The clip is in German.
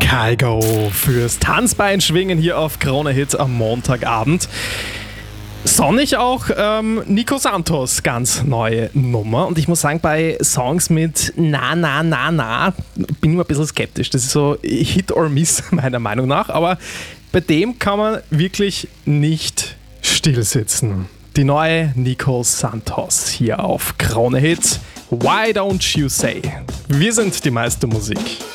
Kygo fürs Tanzbein schwingen hier auf Krone Hit am Montagabend. Sonnig auch Nico Santos, ganz neue Nummer. Und ich muss sagen, bei Songs mit Na, Na, Na, Na bin ich immer ein bisschen skeptisch. Das ist so Hit or Miss, meiner Meinung nach. Aber bei dem kann man wirklich nicht stillsitzen. Die neue Nico Santos hier auf Krone Hit. Why don't you say? Wir sind die meiste Musik.